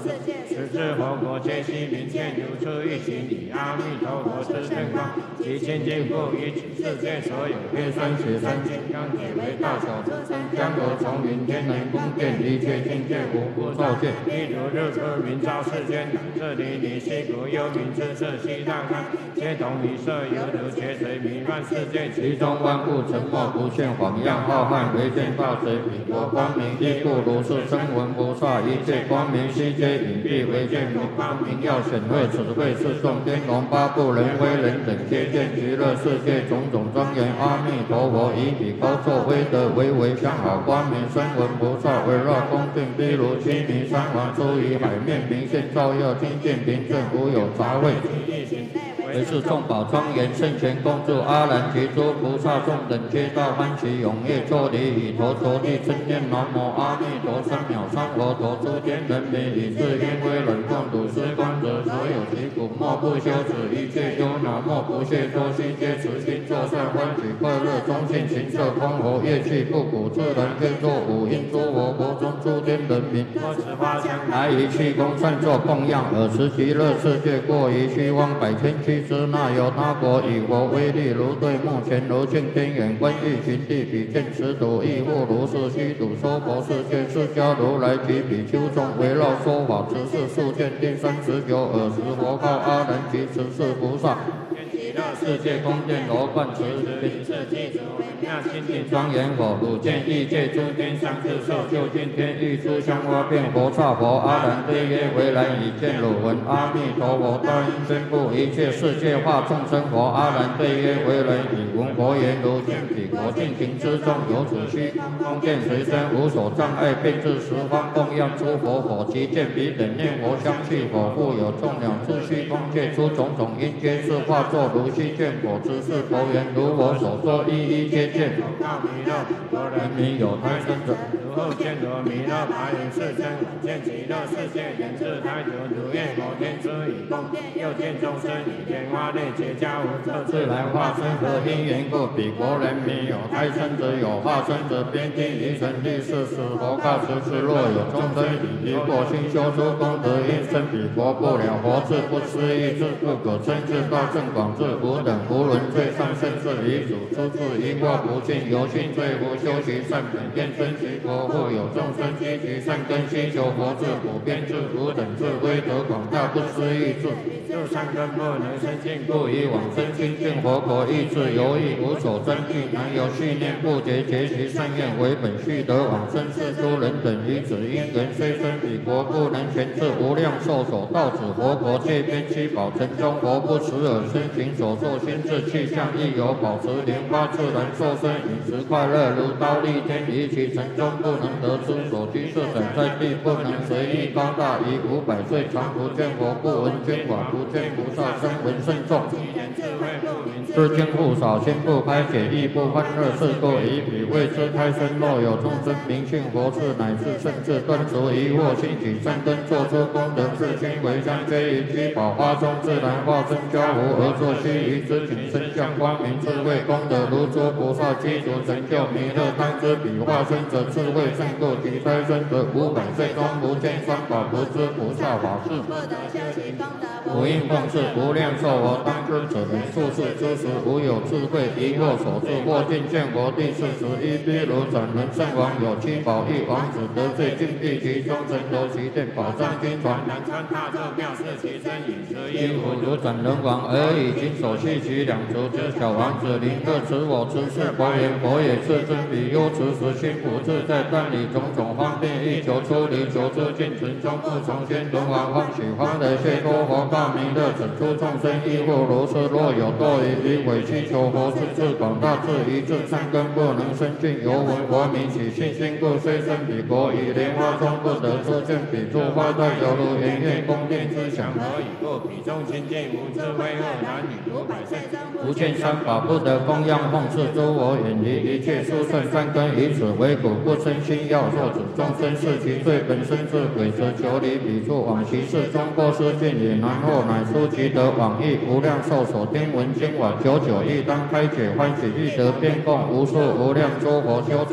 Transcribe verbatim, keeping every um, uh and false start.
十世佛国皆悉明见，如出一行以阿弥陀佛之圣光，其清净不于世界所有天生血生金刚体为大小诸生，江河从云天人宫殿，一切境界无不受见。譬如日出明照世间，乃至离离西谷幽冥之色西大干，皆同一色，犹如泉水弥漫世界，其中万物沉默不现，晃样浩瀚，唯见大水彼国光明，亦故如是声闻菩萨，一切光明悉皆隐蔽，唯见明光明耀显慧，此慧是众天龙八部人威人等，皆见极乐世界种种庄严。阿弥陀佛以彼高作威德，为为相好光明声闻菩萨，围绕恭敬譬如须弥山王，出于海面，明现照耀，清净平正，无有杂秽。为是众宝庄严，圣贤共住，阿难及诸菩萨众等，皆大欢喜踊跃，作礼以头着地，称念南无阿弥陀三藐三佛陀，诸天人民以是因为忍共睹施观者，所有其苦莫不休止，一切忧恼莫不懈脱，悉皆慈心作善，欢喜快乐，中性行色空活，业气不苦，自然变作五阴诸佛国中诸天人民，多持花香来于气功善作供养，尔时极乐世界过于虚妄百千七之那由他国，以佛威力如对目前，如镜天眼观欲寻地，比见此土，亦复如是虚土娑婆世界，释迦如来及比丘众围绕说法，此事数见第三十九。尔时佛告阿难及十世菩萨，极乐世界宫殿罗贯持名是具足微妙清净庄严火，汝见异界诸天相自受，就近天欲诸香花遍佛刹佛。阿难对曰：为然已见汝闻阿弥陀佛大应宣布一切世界化众生佛。阿难对曰：为然已闻佛言，如见彼国尽庭之中，有此虚空见随身，无所障碍，遍至十方供养诸佛火，即见彼等念佛香气火，复有众鸟自虚空界出种种因，皆是化作如虚见火之是佛言，如我所说，一一皆见。告弥勒，佛人民有胎生者，如后见罗弥勒白云世尊，晚见极乐世界人自胎久，如愿摩天之以供殿，又见众生以天花类结跏无色自然化身，何因缘故？彼国人民有胎生者，有化身者，边听于神力是使佛告此次，若有众生以一过心修出功德，因生彼国不了佛智，不思议智，不可称智大正广智，无等无伦最上甚至遗主，出自因果不尽，由心罪福修习善本，愿生其国，复有众生积其善根，希求佛智，普遍智，无等智，威德广大，不思议智，入善根不能生尽，故以往生清净佛国，意志犹豫，无所争议，难有续念不竭，结其善愿为本续得往生是诸人等，于此因缘虽生彼国，不能全至无量寿所到此佛国，界边七宝城中，佛不持耳身行所作心智气象，亦有保持莲花自然受身，饮食快乐如刀立天，于其城中不能得知所居设等在地，不能随意高大，于五百岁常不见佛，不闻经法，不见菩萨声闻甚众，知经不少，心不开解，亦不欢乐，是故以彼为之胎生。若有众生明信佛智，乃至甚至断除疑惑，兴起善根，做出功德，自心为香，皆于居宝花中自然化身交互，而作须臾之景，身相光明，智慧功德如诸菩萨积足成就弥勒当知彼化身者，智慧胜过其胎生者，五百岁中不见三宝，不知菩萨法事，无应奉事，无量寿佛当知者人，数世之时，无有智慧疑惑所致，或尽见佛第四十一，譬如斩人圣王有七宝，一王子得罪禁闭其中，神头其殿，宝藏金床，南川大众妙事其身，饮食衣服如斩人王，而已经手系其两足之小王子，临各持我持是佛言，佛也是真彼忧持时心不自在，但以种种方便欲求出离，求出尽存中不从先轮王欢喜欢的谢多佛告弥勒，整出众生亦复如是，若有堕于于委屈求佛是智广大智，一智善根不能生尽，由闻佛名起信心故，虽生彼国，以莲花中不得出见彼诸花带，犹如圆月宫殿之祥，何以故？彼中清净无智慧恶男女，五百岁中不见三宝，不得供养奉事诸佛，远离一切殊胜善根，以此为苦，不生心要作此众生是其罪本身是鬼，则求离彼处往其事中过失尽也，然后乃出其得往诣无量寿所听闻经法，久久亦当开解欢喜，欲得遍供无数无量诸佛修